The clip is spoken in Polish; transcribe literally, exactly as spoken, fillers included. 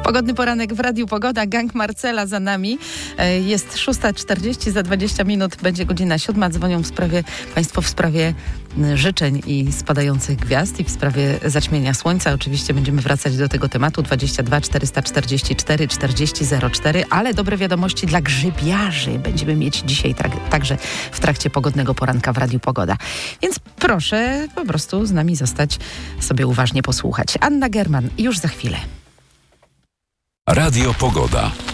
Pogodny poranek w Radiu Pogoda. Gang Marcela za nami. Jest szósta czterdzieści, za dwadzieścia minut będzie godzina siódma. Dzwonią w sprawie, Państwo w sprawie życzeń i spadających gwiazd i w sprawie zaćmienia słońca. Oczywiście będziemy wracać do tego tematu. dwadzieścia dwa czterysta czterdzieści cztery czterdzieści zero cztery, ale dobre wiadomości dla grzybiarzy będziemy mieć dzisiaj tra- także w trakcie pogodnego poranka w Radiu Pogoda. Więc proszę po prostu z nami zostać, sobie uważnie posłuchać. Anna German już za chwilę. Radio Pogoda.